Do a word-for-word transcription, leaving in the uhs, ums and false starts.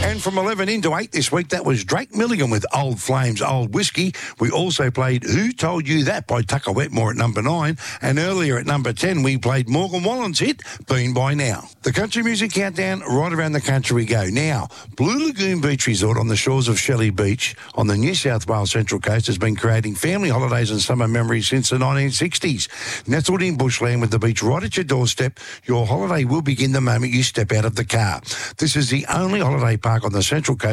And from eleven into eight this week, that was Drake Milligan with Old Flames, Old Whiskey. We also played Who Told You That by Tucker Wetmore at number nine. And earlier at number ten, we played Morgan Wallen's hit, Been By Now. The Country Music Countdown, right around the country we go. Now, Blue Lagoon Beach Resort on the shores of Shelley Beach on the New South Wales Central Coast has been creating family holidays and summer memories since the nineteen sixties. Nestled in bushland with the beach right at your doorstep, your holiday will begin the moment you step out of the car. This is the only holiday park on the Central Coast